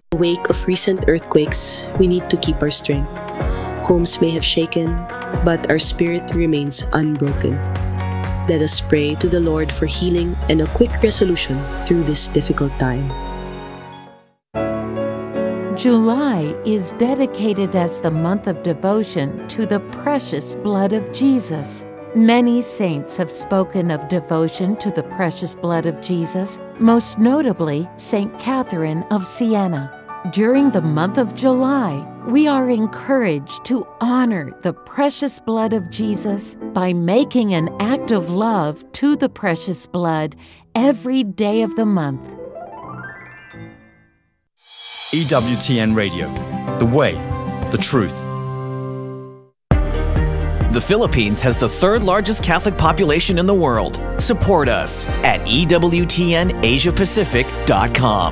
In the wake of recent earthquakes, we need to keep our strength. Homes may have shaken, but our spirit remains unbroken. Let us pray to the Lord for healing and a quick resolution through this difficult time. July is dedicated as the month of devotion to the precious blood of Jesus. Many saints have spoken of devotion to the precious blood of Jesus, most notably Saint Catherine of Siena. During the month of July, we are encouraged to honor the precious blood of Jesus by making an act of love to the precious blood every day of the month. EWTN Radio, the way, the truth. The Philippines has the third largest Catholic population in the world. Support us at EWTNAsiaPacific.com.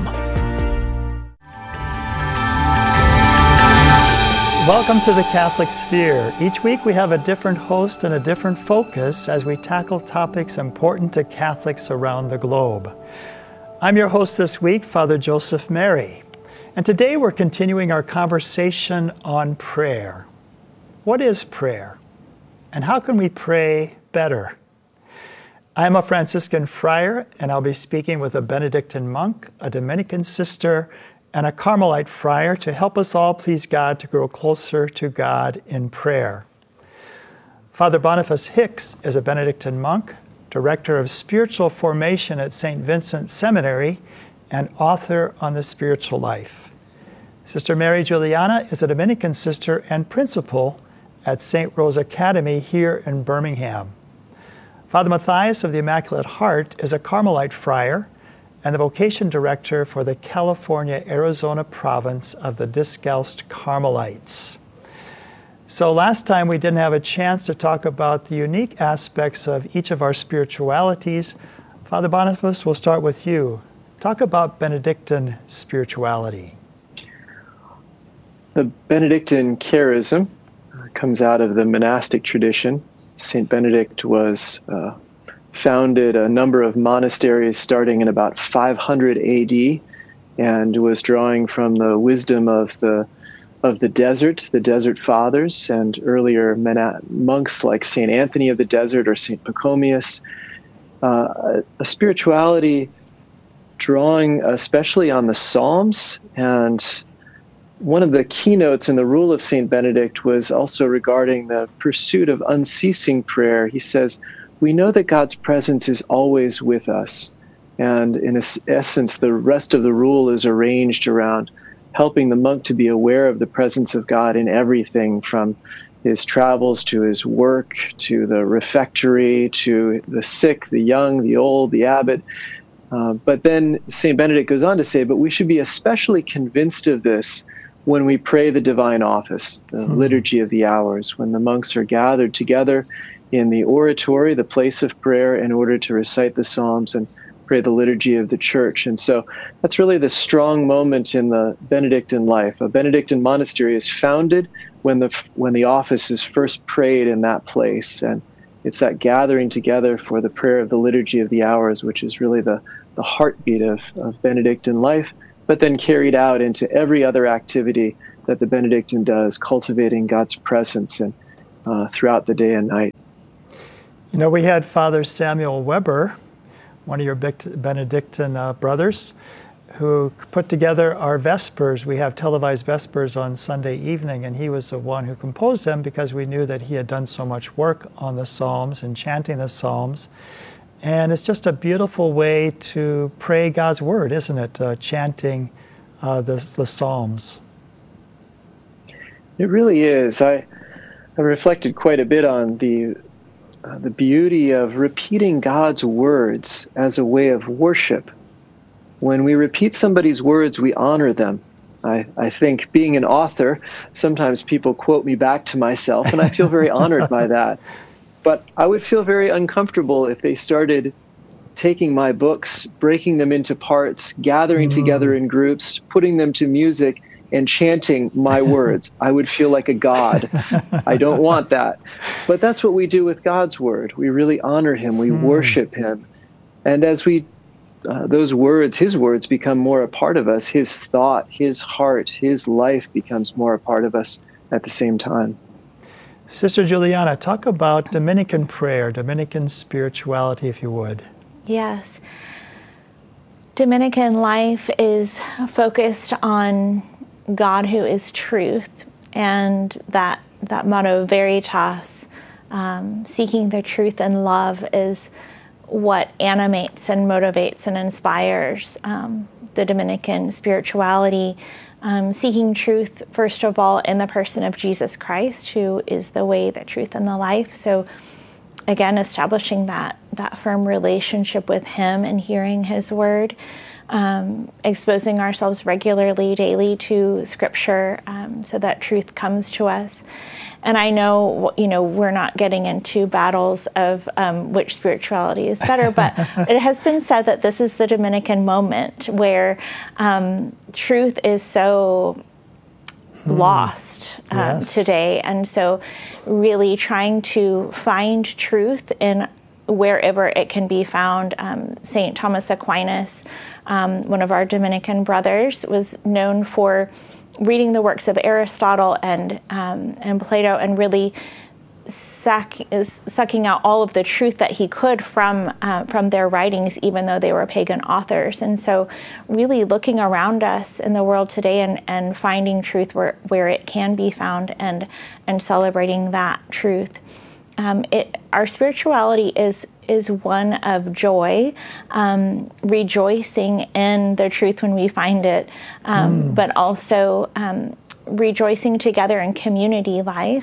Welcome to the Catholic Sphere. Each week we have a different host and a different focus as we tackle topics important to Catholics around the globe. I'm your host this week, Father Joseph Mary. And today we're continuing our conversation on prayer. What is prayer? And how can we pray better? I'm a Franciscan friar, and I'll be speaking with a Benedictine monk, a Dominican sister, and a Carmelite friar to help us all please God to grow closer to God in prayer. Father Boniface Hicks is a Benedictine monk, director of spiritual formation at St. Vincent Seminary, and author on the spiritual life. Sister Mary Juliana is a Dominican sister and principal at St. Rose Academy here in Birmingham. Father Matthias of the Immaculate Heart is a Carmelite friar and the vocation director for the California-Arizona province of the Discalced Carmelites. So last time we didn't have a chance to talk about the unique aspects of each of our spiritualities. Father Boniface, we'll start with you. Talk about Benedictine spirituality. The Benedictine charism comes out of the monastic tradition. St. Benedict was founded a number of monasteries starting in about 500 AD and was drawing from the wisdom of the desert fathers, and earlier monks like St. Anthony of the Desert or St. Pachomius. A spirituality drawing especially on the Psalms, and one of the keynotes in the rule of St. Benedict was also regarding the pursuit of unceasing prayer. He says, we know that God's presence is always with us. And in essence, the rest of the rule is arranged around helping the monk to be aware of the presence of God in everything, from his travels to his work, to the refectory, to the sick, the young, the old, the abbot. But then St. Benedict goes on to say, but we should be especially convinced of this when we pray the divine office, the liturgy of the hours, when the monks are gathered together in the oratory, the place of prayer, in order to recite the Psalms and pray the liturgy of the church. And so that's really the strong moment in the Benedictine life. A Benedictine monastery is founded when the office is first prayed in that place. And it's that gathering together for the prayer of the liturgy of the hours, which is really the heartbeat of Benedictine life, but then carried out into every other activity that the Benedictine does, cultivating God's presence and throughout the day and night. You know, we had Father Samuel Weber, one of your Benedictine brothers, who put together our Vespers. We have televised Vespers on Sunday evening, and he was the one who composed them because we knew that he had done so much work on the Psalms and chanting the Psalms. And it's just a beautiful way to pray God's Word, isn't it? Chanting the Psalms. It really is. I reflected quite a bit on the beauty of repeating God's words as a way of worship. When we repeat somebody's words, we honor them. I think, being an author, sometimes people quote me back to myself, and I feel very honored by that. But I would feel very uncomfortable if they started taking my books, breaking them into parts, gathering together in groups, putting them to music, and chanting my words. I would feel like a god. I don't want that. But that's what we do with God's word. We really honor him. We worship him. And as we those words, his words, become more a part of us. His thought, his heart, his life becomes more a part of us at the same time. Sister Juliana, talk about Dominican prayer, Dominican spirituality, if you would. Yes. Dominican life is focused on God who is truth, and that motto, Veritas, seeking the truth and love, is what animates and motivates and inspires the Dominican spirituality, seeking truth, first of all, in the person of Jesus Christ, who is the way, the truth, and the life. So again, establishing that firm relationship with him and hearing his word, exposing ourselves regularly, daily to Scripture, so that truth comes to us. And I know, we're not getting into battles of which spirituality is better, but it has been said that this is the Dominican moment where truth is so lost Yes. today. And so really trying to find truth in wherever it can be found. St. Thomas Aquinas, one of our Dominican brothers, was known for reading the works of Aristotle and Plato, and really sucking out all of the truth that he could from their writings, even though they were pagan authors. And so really looking around us in the world today and finding truth where it can be found, and celebrating that truth. Our spirituality is one of joy, rejoicing in the truth when we find it, but also rejoicing together in community life,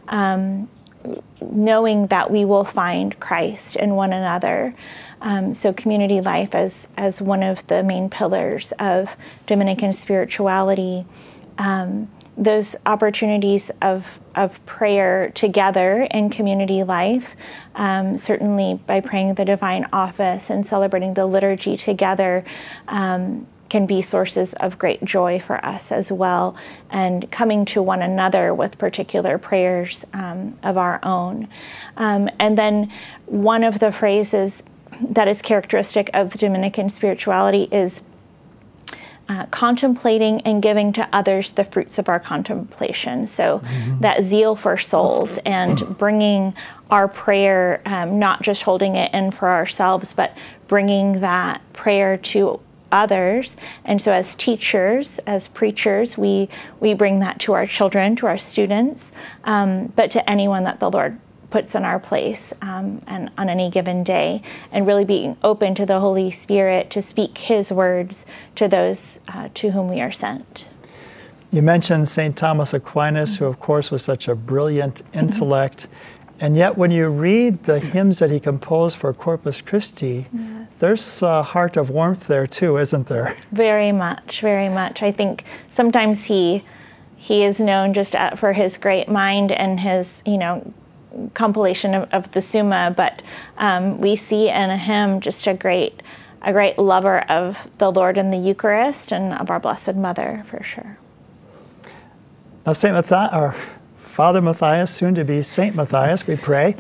knowing that we will find Christ in one another. So community life as one of the main pillars of Dominican spirituality. Those opportunities of prayer together in community life, certainly by praying the divine office and celebrating the liturgy together, can be sources of great joy for us as well, and coming to one another with particular prayers of our own. And then one of the phrases that is characteristic of the Dominican spirituality is contemplating and giving to others the fruits of our contemplation. So that zeal for souls and bringing our prayer, not just holding it in for ourselves, but bringing that prayer to others. And so as teachers, as preachers, we bring that to our children, to our students, but to anyone that the Lord puts in our place and on any given day, and really being open to the Holy Spirit to speak his words to those to whom we are sent. You mentioned St. Thomas Aquinas, who of course was such a brilliant intellect, and yet when you read the hymns that he composed for Corpus Christi, there's a heart of warmth there too, isn't there? Very much, very much. I think sometimes he is known just for his great mind and his, compilation of the Summa, but we see in him just a great lover of the Lord and the Eucharist and of our Blessed Mother, for sure. Now, St. Matthias, or Father Matthias, soon to be St. Matthias, we pray.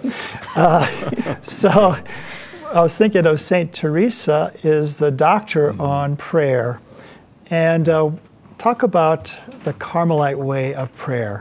So I was thinking of St. Teresa is the doctor on prayer. And talk about the Carmelite way of prayer.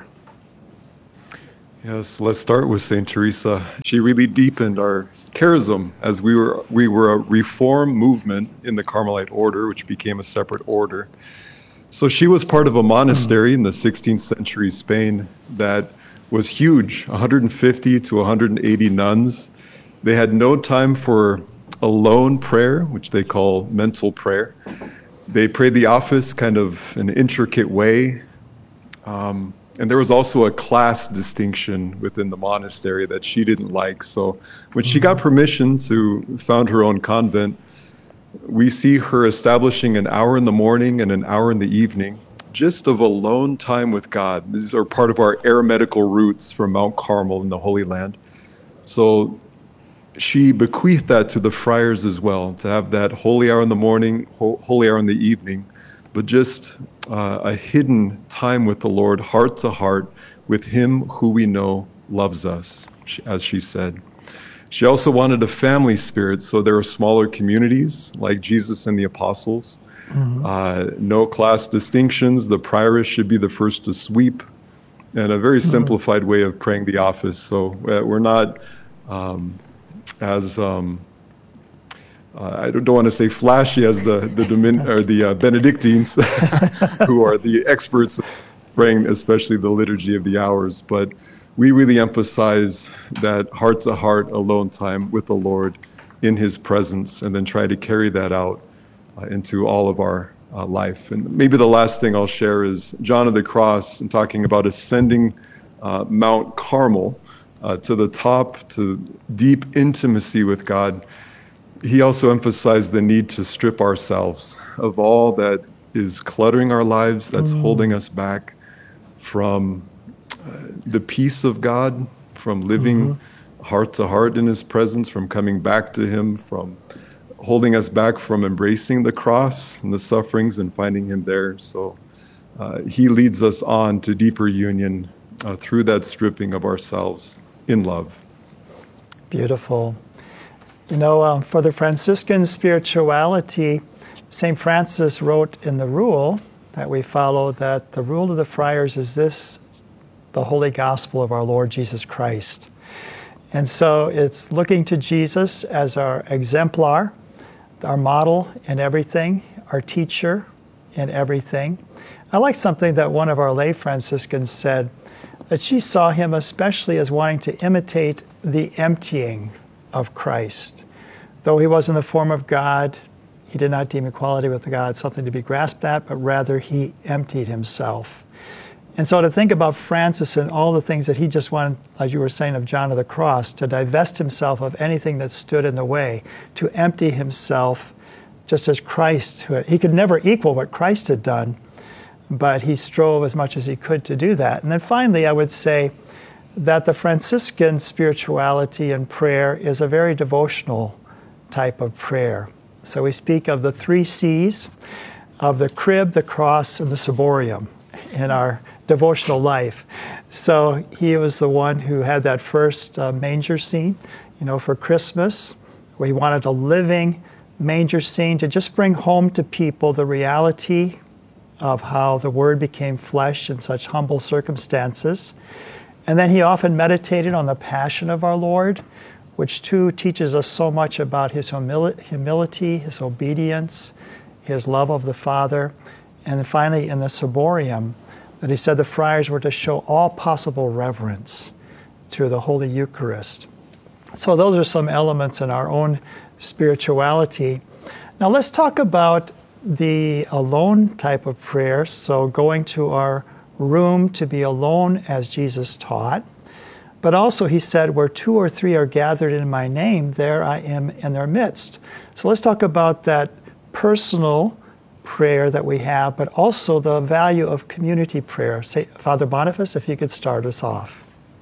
Yes, let's start with St. Teresa. She really deepened our charism as we were a reform movement in the Carmelite order, which became a separate order. So she was part of a monastery in the 16th century Spain that was huge, 150 to 180 nuns. They had no time for alone prayer, which they call mental prayer. They prayed the office kind of an intricate way. And there was also a class distinction within the monastery that she didn't like. So when she got permission to found her own convent, we see her establishing an hour in the morning and an hour in the evening, just of alone time with God. These are part of our aerometical routes from Mount Carmel in the Holy Land. So she bequeathed that to the friars as well, to have that holy hour in the morning, holy hour in the evening, but just a hidden time with the Lord, heart to heart, with him who we know loves us, as she said. She also wanted a family spirit, so there are smaller communities like Jesus and the apostles. No class distinctions. The prioress should be the first to sweep, and a very simplified way of praying the office. So we're not as I don't want to say flashy as the Benedictines, who are the experts praying, especially the Liturgy of the Hours. But we really emphasize that heart-to-heart alone time with the Lord in His presence, and then try to carry that out into all of our life. And maybe the last thing I'll share is John of the Cross, and talking about ascending Mount Carmel to the top, to deep intimacy with God. He also emphasized the need to strip ourselves of all that is cluttering our lives, that's holding us back from the peace of God, from living heart to heart in His presence, from coming back to Him, from holding us back from embracing the cross and the sufferings and finding Him there. So He leads us on to deeper union through that stripping of ourselves in love. Beautiful. You know, for the Franciscan spirituality, St. Francis wrote in the rule that we follow that the rule of the friars is this: the Holy Gospel of our Lord Jesus Christ. And so it's looking to Jesus as our exemplar, our model in everything, our teacher in everything. I like something that one of our lay Franciscans said, that she saw him especially as wanting to imitate the emptying of Christ. Though he was in the form of God, he did not deem equality with God something to be grasped at, but rather he emptied himself. And so to think about Francis and all the things that he just wanted, as you were saying of John of the Cross, to divest himself of anything that stood in the way, to empty himself just as Christ, he could never equal what Christ had done, but he strove as much as he could to do that. And then finally, I would say that the Franciscan spirituality and prayer is a very devotional type of prayer. So we speak of the 3 C's, of the crib, the cross, and the ciborium in our devotional life. So he was the one who had that first manger scene, for Christmas, where he wanted a living manger scene to just bring home to people the reality of how the Word became flesh in such humble circumstances. And then he often meditated on the passion of our Lord, which too teaches us so much about his humility, his obedience, his love of the Father. And then finally in the ciborium, that he said the friars were to show all possible reverence to the Holy Eucharist. So those are some elements in our own spirituality. Now let's talk about the alone type of prayer, so going to our room to be alone as Jesus taught. But also he said, where 2 or 3 are gathered in my name, there I am in their midst. So let's talk about that personal prayer that we have, but also the value of community prayer. Say, Father Boniface, if you could start us off.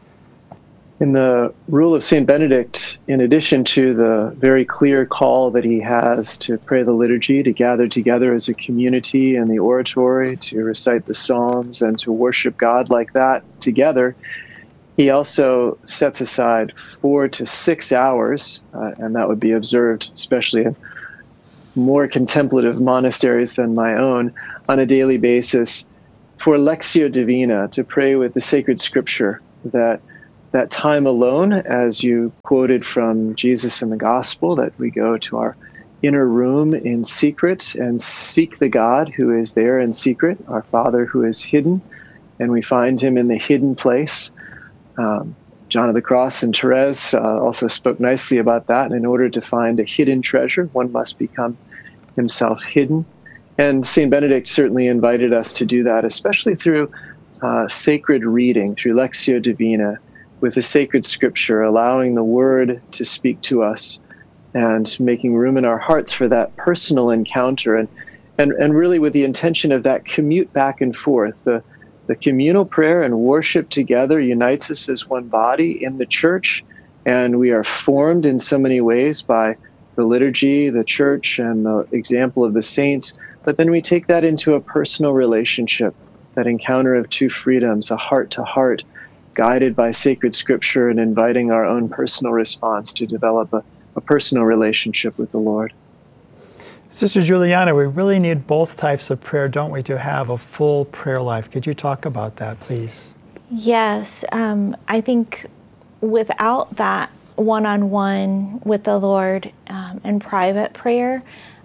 In the rule of St. Benedict, in addition to the very clear call that he has to pray the liturgy, to gather together as a community in the oratory, to recite the Psalms and to worship God like that together, he also sets aside 4 to 6 hours, and that would be observed especially in more contemplative monasteries than my own, on a daily basis for Lectio Divina, to pray with the sacred scripture, that time alone, as you quoted from Jesus in the Gospel, that we go to our inner room in secret and seek the God who is there in secret, our Father who is hidden, and we find him in the hidden place. John of the Cross and Therese also spoke nicely about that. And in order to find a hidden treasure, one must become himself hidden. And St. Benedict certainly invited us to do that, especially through sacred reading, through Lectio Divina, with the sacred scripture, allowing the Word to speak to us and making room in our hearts for that personal encounter, and really with the intention of that commute back and forth. The communal prayer and worship together unites us as one body in the church, and we are formed in so many ways by the liturgy, the church, and the example of the saints. But then we take that into a personal relationship, that encounter of 2 freedoms, a heart-to-heart guided by sacred scripture and inviting our own personal response to develop a personal relationship with the Lord. Sister Juliana, we really need both types of prayer, don't we, to have a full prayer life? Could you talk about that, please? Yes, I think without that one-on-one with the Lord and private prayer,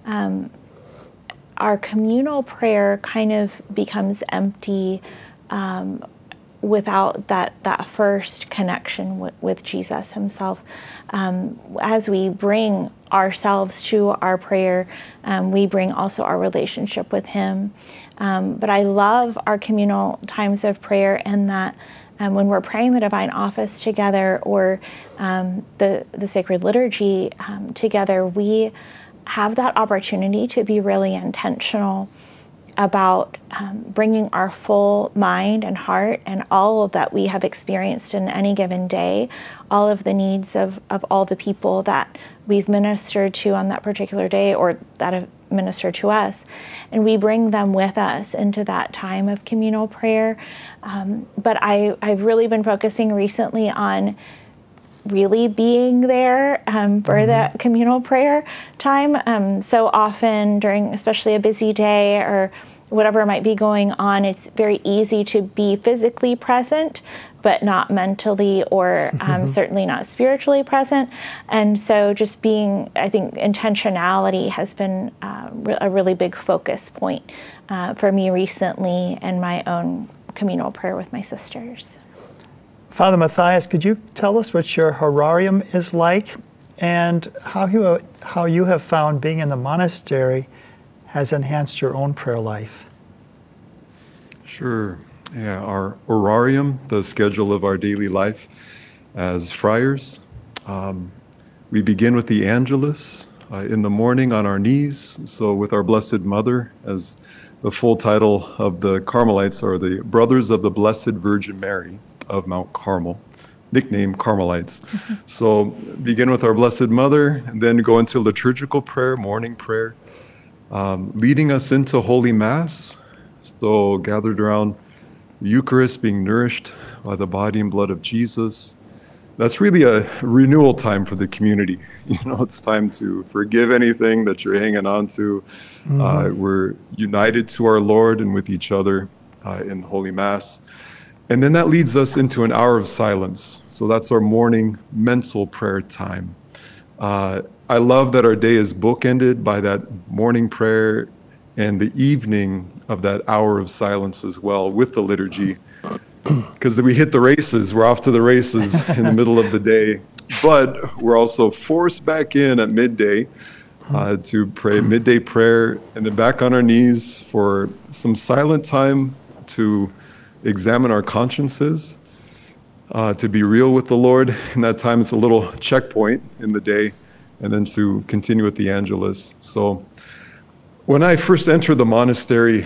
our communal prayer kind of becomes empty without that first connection with Jesus himself. As we bring ourselves to our prayer, we bring also our relationship with him. But I love our communal times of prayer in that when we're praying the divine office together or the sacred liturgy together, we have that opportunity to be really intentional about bringing our full mind and heart and all of that we have experienced in any given day, all of the needs of all the people that we've ministered to on that particular day or that have ministered to us. And we bring them with us into that time of communal prayer. But I've really been focusing recently on really being there for that communal prayer time. So often during especially a busy day or whatever might be going on, it's very easy to be physically present, but not mentally or certainly not spiritually present. And so just being, I think intentionality has been a really big focus point for me recently in my own communal prayer with my sisters. Father Matthias, could you tell us what your horarium is like and how you have found being in the monastery has enhanced your own prayer life? Sure. Yeah, our horarium, the schedule of our daily life as friars. We begin with the Angelus in the morning on our knees. So with our Blessed Mother, as the full title of the Carmelites are the Brothers of the Blessed Virgin Mary of Mount Carmel, nicknamed Carmelites. So begin with our Blessed Mother, and then go into liturgical prayer, morning prayer, leading us into Holy Mass. So gathered around the Eucharist, being nourished by the body and blood of Jesus. That's really a renewal time for the community. It's time to forgive anything that you're hanging on to. We're united to our Lord and with each other in the Holy Mass. And then that leads us into an hour of silence. So that's our morning mental prayer time. I love that our day is bookended by that morning prayer and the evening of that hour of silence as well with the liturgy. Because we hit the races, we're off to the races in the middle of the day. But we're also forced back in at midday to pray midday prayer and then back on our knees for some silent time to examine our consciences, to be real with the Lord. In that time, it's a little checkpoint in the day, and then to continue with the Angelus. So when I first entered the monastery,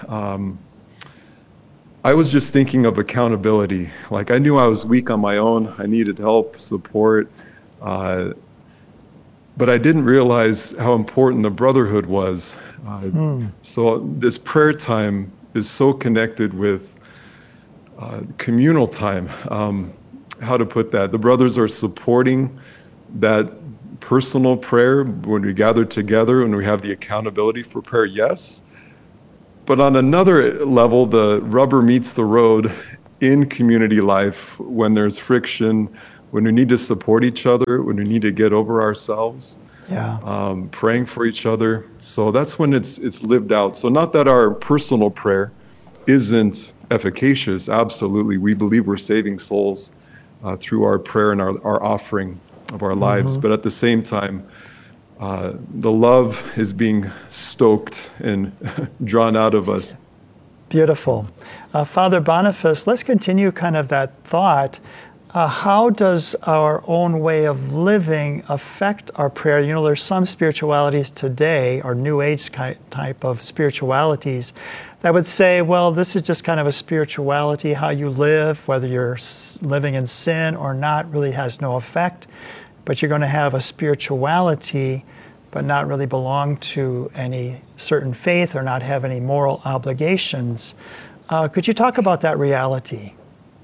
I was just thinking of accountability. Like I knew I was weak on my own. I needed help, support, but I didn't realize how important the brotherhood was. So this prayer time is so connected with communal time. How to put that? The brothers are supporting that personal prayer when we gather together and we have the accountability for prayer, yes. But on another level, the rubber meets the road in community life when there's friction, when we need to support each other, when we need to get over ourselves, praying for each other. So that's when it's lived out. So not that our personal prayer isn't efficacious. Absolutely. We believe we're saving souls through our prayer and our offering of our lives. But at the same time, the love is being stoked and drawn out of us. Beautiful. Father Boniface, let's continue kind of that thought. How does our own way of living affect our prayer? There's some spiritualities today, or New Age type of spiritualities, that would say, well, this is just kind of a spirituality. How you live, whether you're living in sin or not, really has no effect. But you're going to have a spirituality, but not really belong to any certain faith or not have any moral obligations. Could you talk about that reality?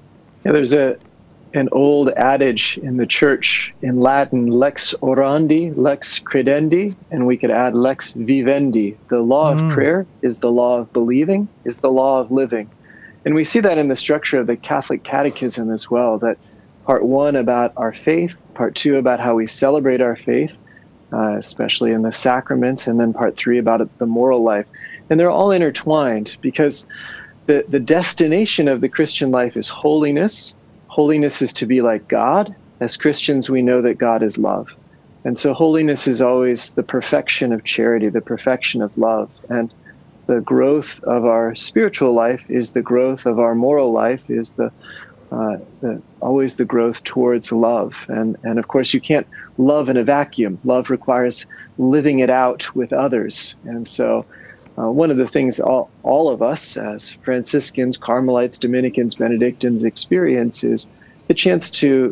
Yeah, there's an old adage in the church in Latin, lex orandi, lex credendi, and we could add lex vivendi. The law of prayer is the law of believing, is the law of living. And we see that in the structure of the Catholic Catechism as well, that part 1 about our faith, part 2 about how we celebrate our faith, especially in the sacraments, and then part 3 about the moral life. And they're all intertwined because the destination of the Christian life is holiness. Holiness is to be like God. As Christians, we know that God is love. And so holiness is always the perfection of charity, the perfection of love. And the growth of our spiritual life is the growth of our moral life, is always the growth towards love. And of course, you can't love in a vacuum. Love requires living it out with others. And so one of the things all of us as Franciscans, Carmelites, Dominicans, Benedictines experience is the chance to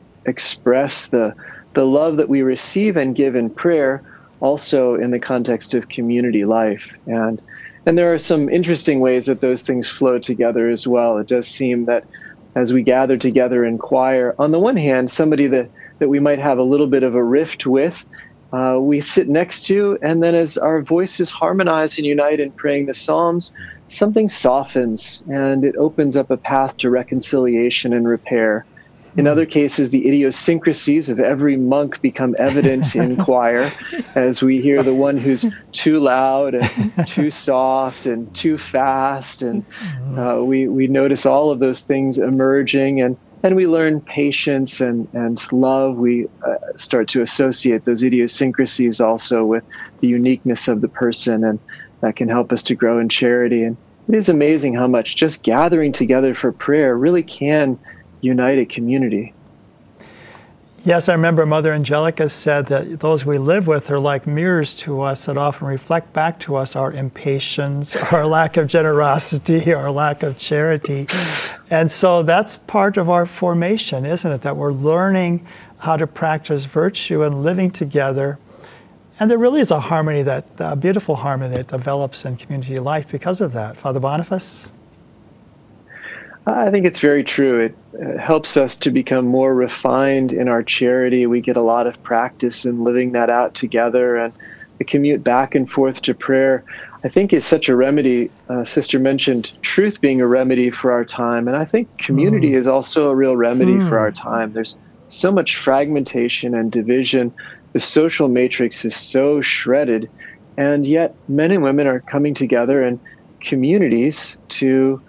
express the love that we receive and give in prayer, also in the context of community life. And there are some interesting ways that those things flow together as well. It does seem that as we gather together in choir, on the one hand, somebody that we might have a little bit of a rift with, we sit next to, and then as our voices harmonize and unite in praying the Psalms, something softens and it opens up a path to reconciliation and repair. In other cases, the idiosyncrasies of every monk become evident in choir as we hear the one who's too loud and too soft and too fast. And we notice all of those things emerging, and we learn patience and love. We start to associate those idiosyncrasies also with the uniqueness of the person, and that can help us to grow in charity. And it is amazing how much just gathering together for prayer really can unite a community. Yes, I remember Mother Angelica said that those we live with are like mirrors to us that often reflect back to us our impatience, our lack of generosity, our lack of charity. And so that's part of our formation, isn't it? That we're learning how to practice virtue and living together. And there really is a harmony, a beautiful harmony that develops in community life because of that. Father Boniface? I think it's very true. It helps us to become more refined in our charity. We get a lot of practice in living that out together, and the commute back and forth to prayer, I think, is such a remedy. Sister mentioned truth being a remedy for our time, and I think community is also a real remedy for our time. There's so much fragmentation and division. The social matrix is so shredded, and yet men and women are coming together in communities to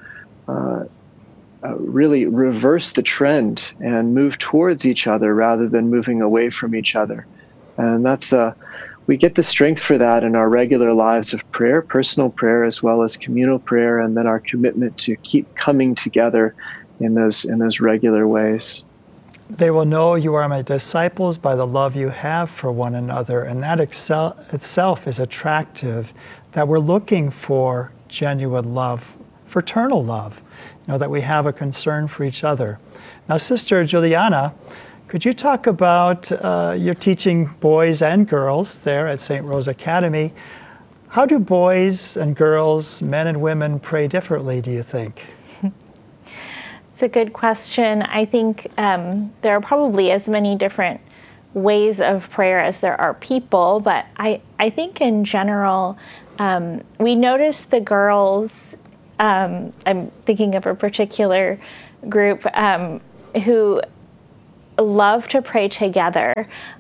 really reverse the trend and move towards each other rather than moving away from each other. And that's we get the strength for that in our regular lives of prayer, personal prayer as well as communal prayer, and then our commitment to keep coming together in those regular ways. They will know you are my disciples by the love you have for one another, and that itself is attractive, that we're looking for genuine love, fraternal love, that we have a concern for each other. Now, Sister Juliana, could you talk about your teaching boys and girls there at St. Rose Academy? How do boys and girls, men and women, pray differently, do you think? It's a good question. I think there are probably as many different ways of prayer as there are people, but I think in general, we notice the girls, I'm thinking of a particular group who love to pray together.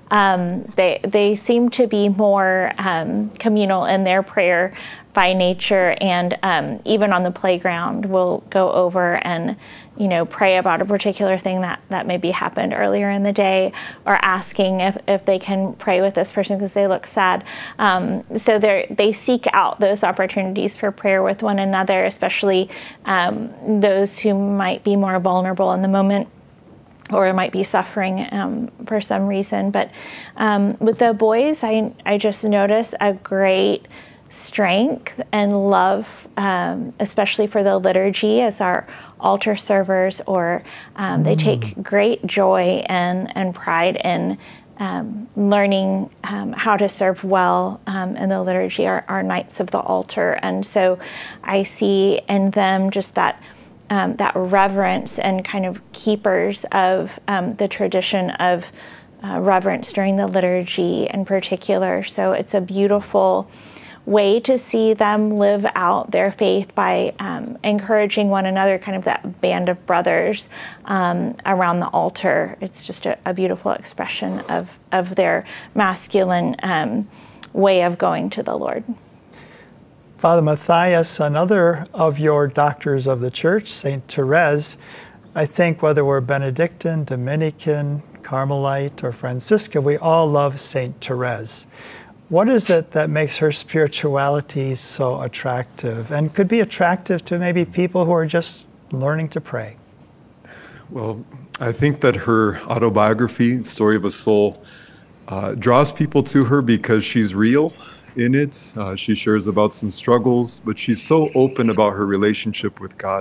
They seem to be more communal in their prayer by nature, and even on the playground we'll go over and pray about a particular thing that maybe happened earlier in the day, or asking if they can pray with this person because they look sad. So they seek out those opportunities for prayer with one another, especially those who might be more vulnerable in the moment or might be suffering for some reason. But with the boys, I just notice a great strength and love, especially for the liturgy as our altar servers, or they take great joy and pride in learning how to serve well in the liturgy, our Knights of the Altar. And so I see in them just that that reverence and kind of keepers of the tradition of reverence during the liturgy in particular. So it's a beautiful way to see them live out their faith by encouraging one another, kind of that band of brothers around the altar. It's just a beautiful expression of their masculine way of going to the Lord. Father Matthias, another of your doctors of the Church, St. Therese, I think whether we're Benedictine, Dominican, Carmelite, or Franciscan, we all love St. Therese. What is it that makes her spirituality so attractive and could be attractive to maybe people who are just learning to pray? Well, I think that her autobiography, Story of a Soul, draws people to her because she's real in it. She shares about some struggles, but she's so open about her relationship with God.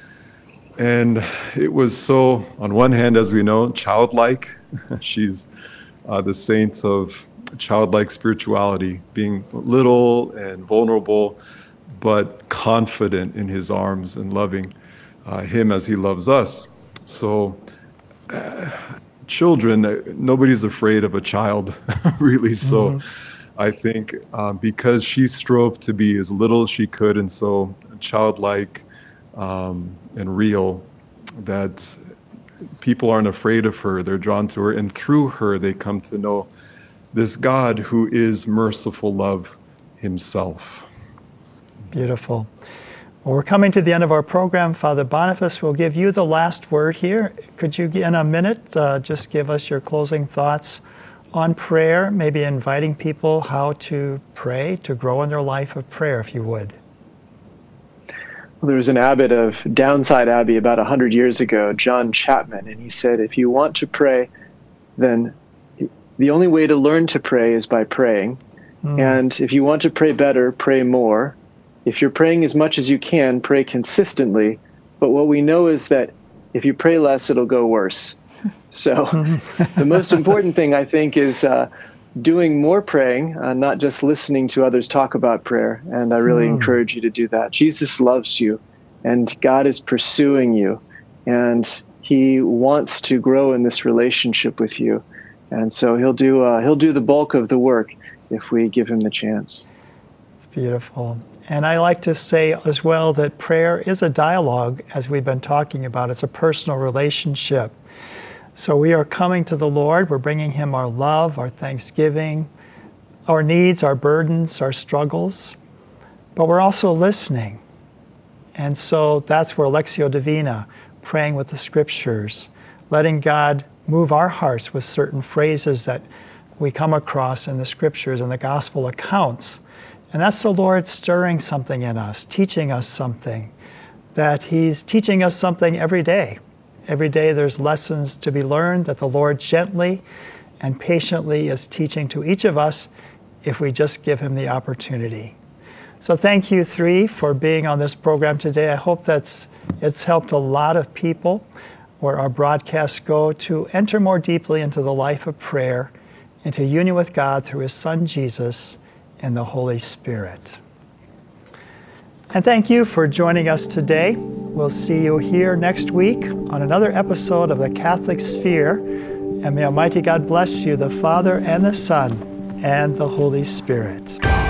And it was so, on one hand, as we know, childlike. She's the saint of childlike spirituality, being little and vulnerable, but confident in his arms and loving him as he loves us. So children, nobody's afraid of a child, really. So I think because she strove to be as little as she could and so childlike and real, that people aren't afraid of her. They're drawn to her, and through her they come to know this God who is merciful love himself. Beautiful. Well, we're coming to the end of our program. Father Boniface will give you the last word here. Could you, in a minute, just give us your closing thoughts on prayer, maybe inviting people how to pray, to grow in their life of prayer, if you would? Well, there was an abbot of Downside Abbey about 100 years ago, John Chapman, and he said, if you want to pray, then the only way to learn to pray is by praying. And if you want to pray better, pray more. If you're praying as much as you can, pray consistently. But what we know is that if you pray less, it'll go worse. So the most important thing, I think, is doing more praying, not just listening to others talk about prayer. And I really encourage you to do that. Jesus loves you, and God is pursuing you, and he wants to grow in this relationship with you. And so he'll do the bulk of the work if we give him the chance. It's beautiful. And I like to say as well that prayer is a dialogue, as we've been talking about. It's a personal relationship. So we are coming to the Lord. We're bringing him our love, our thanksgiving, our needs, our burdens, our struggles. But we're also listening. And so that's where Lectio Divina, praying with the scriptures, letting God move our hearts with certain phrases that we come across in the scriptures and the gospel accounts. And that's the Lord stirring something in us, teaching us something, that he's teaching us something every day. Every day there's lessons to be learned that the Lord gently and patiently is teaching to each of us if we just give him the opportunity. So thank you three for being on this program today. I hope it's helped a lot of people where our broadcasts go to enter more deeply into the life of prayer, into union with God through his Son Jesus and the Holy Spirit. And thank you for joining us today. We'll see you here next week on another episode of the Catholic Sphere. And may Almighty God bless you, the Father and the Son and the Holy Spirit.